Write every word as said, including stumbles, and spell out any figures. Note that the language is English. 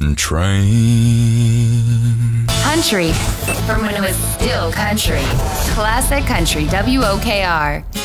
Train. Country, from when it was still country. Classic Country, W O K R.